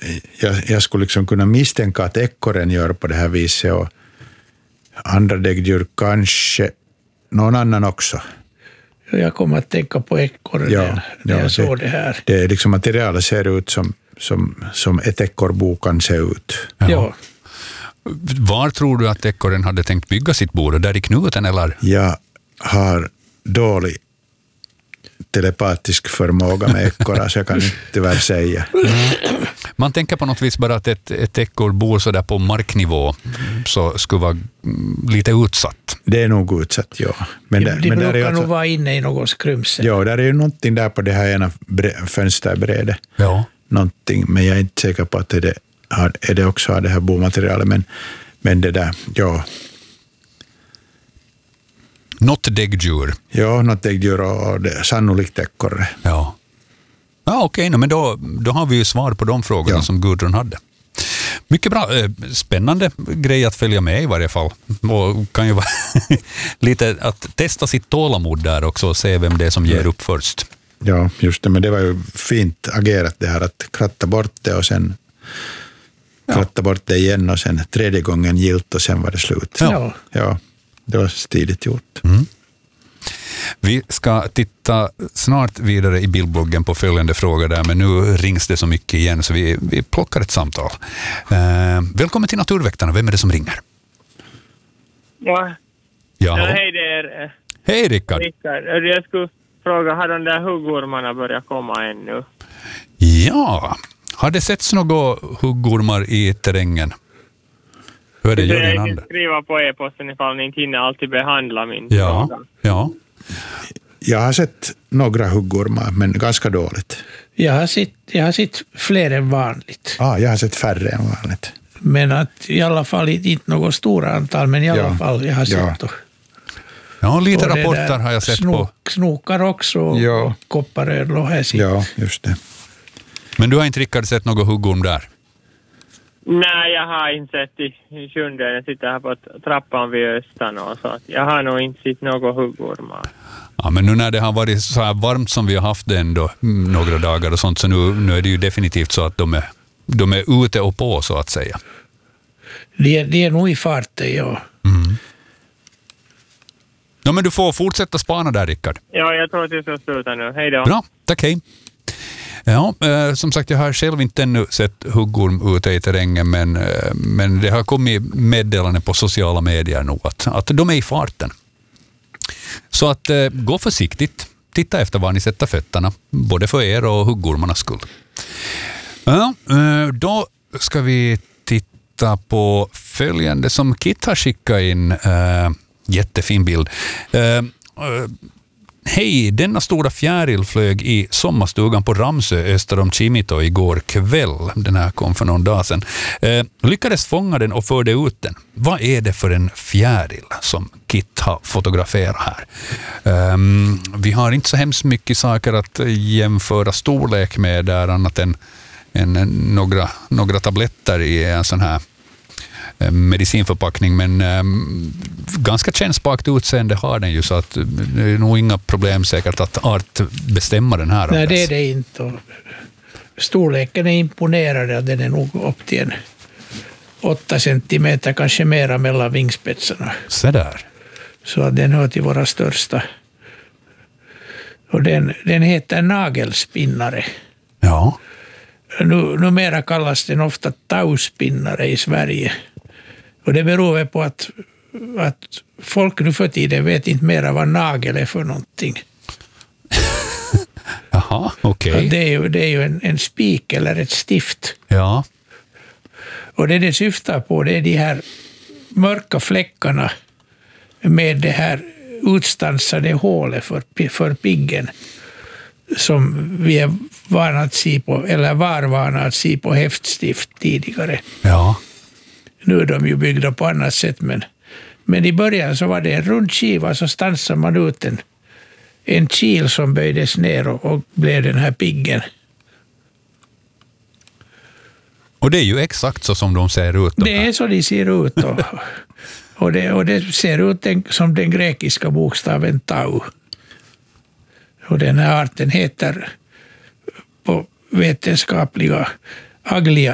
jag skulle liksom kunna misstänka att ekorren gör på det här viset och andra däggdjur kanske någon annan också. Jag kommer att tänka på ekorren när jag såg det här. Det är liksom materialet ser ut som ett ekorrbo kan se ut. Ja. Var tror du att ekorren hade tänkt bygga sitt bo? Där i knuten eller? Jag har dålig telepatisk förmåga med ekorrar så jag kan inte tyvärr säga. Man tänker på något vis bara att ett ekorrbo så där på marknivå så skulle vara lite utsatt. Det är nog utsatt, ja. Men det brukar nog vara inne i något skrymsel. Ja, där är ju någonting där på det här ena fönsterbrädet. Ja. Någonting, men jag är inte säker på att det också har det här bomaterialet. Men det där, ja. Något däggdjur. Ja, något däggdjur och det, sannolikt ekorre. Ja. Ja, okej, men då har vi ju svar på de frågorna som Gudrun hade. Mycket bra, spännande grej att följa med i varje fall. Och kan ju vara lite att testa sitt tålamod där också och se vem det är som ger upp först. Ja, just det, men det var ju fint agerat det här att kratta bort det och sen kratta bort det igen och sen tredje gången gilt och sen var det slut. Ja, det var stiligt gjort. Mm. Vi ska titta snart vidare i bildbloggen på följande fråga där, men nu rings det så mycket igen så vi plockar ett samtal. Välkommen till Naturväktarna, vem är det som ringer? Ja, hej det är... Hej Rickard. Jag skulle fråga, har de där huggormarna börjat komma ännu? Ja, har det setts några huggormar i terrängen? Hur är det? Jag kan skriva på e-posten ifall ni inte hinner alltid behandla min fråga. Ja. Jag har sett några huggormar, men ganska dåligt. Jag har sett fler än vanligt. Jag har sett färre än vanligt. Men att i alla fall inte något stora antal, men i alla fall jag har sett då. Ja, lite rapporter har jag sett på. Snokar också och kopparödlor har jag sett. Ja, just det. Men du har inte Rickard sett något huggorm där? Nej, jag har inte sett i sjunde. Jag sitter här på trappan vid östan och så. Jag har nog inte sett något huggormar. Ja, men nu när det har varit så här varmt som vi har haft det ändå några dagar och sånt, så nu är det ju definitivt så att de är ute och på så att säga. Det är nog i farten, ja. Mm. Ja, men du får fortsätta spana där, Rickard. Ja, jag tror att jag ska sluta nu. Hej då. Bra, tack, hej. Ja, som sagt, jag har själv inte ännu sett huggorm ute i terrängen, men det har kommit meddelanden på sociala medier nu att de är i farten. Så att gå försiktigt. Titta efter var ni sätter fötterna, både för er och huggormarnas skull. Ja, då ska vi titta på följande som Kit har skickat in. Jättefin bild. Hej, denna stora fjäril flög i sommarstugan på Ramsö öster om Kimito igår kväll. Den här kom för någon dag sedan. Lyckades fånga den och förde ut den. Vad är det för en fjäril som Kit har fotograferat här? Vi har inte så hemskt mycket saker att jämföra storlek med där annat än några tabletter i en sån här medicinförpackning, men ganska kännspakt utseende har den ju, så att det är nog inga problem säkert att art bestämma den här. Nej, det är det inte. Storleken är imponerande, den är nog upp till 8 centimeter, kanske mera mellan vingspetsarna. Så där. Så att den hör till våra största. Och den heter nagelspinnare. Ja. Numera kallas den ofta tauspinnare i Sverige. Och det beror väl på att folk nu för tiden vet inte mera vad nagel är för någonting. Jaha, okej. Det är ju en spik eller ett stift. Ja. Och det syftar på, det är de här mörka fläckarna med det här utstansade hålet för piggen som vi är vana att se på, eller var vana att se på häftstift tidigare. Ja. Nu är de ju byggda på annat sätt, men i början så var det en rund skiva, så stansade man ut en kil som böjdes ner och blev den här piggen. Och det är ju exakt så som de ser ut. Det är så de ser ut. Och det ser ut som den grekiska bokstaven tau. Och den här arten heter på vetenskapliga